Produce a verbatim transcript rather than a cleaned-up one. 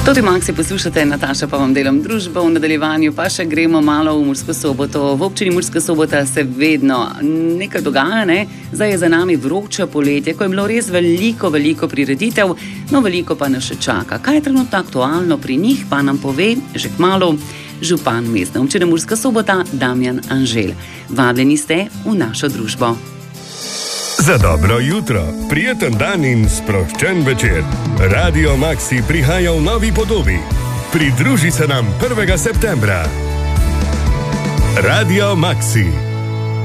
Toti Maxi poslušate, Nataša pa vam delam družbo, v nadaljevanju pa še gremo malo v Mursko Soboto. V občini Murska Sobota se vedno nekaj dogaja, ne? Zdaj je za nami vroče poletje, ko je bilo res veliko, veliko prireditev, no veliko pa nas še čaka. Kaj je trenutno aktualno pri njih, pa nam pove že kmalu župan Mestne občine Murska Sobota, Damjan Anželj. Vabljeni ste v našo družbo. Za dobro jutro, prijeten dan in sproščen večer. Radio Maxi prihaja v novi podobi. Pridruži se nam prvega septembra. Radio Maxi.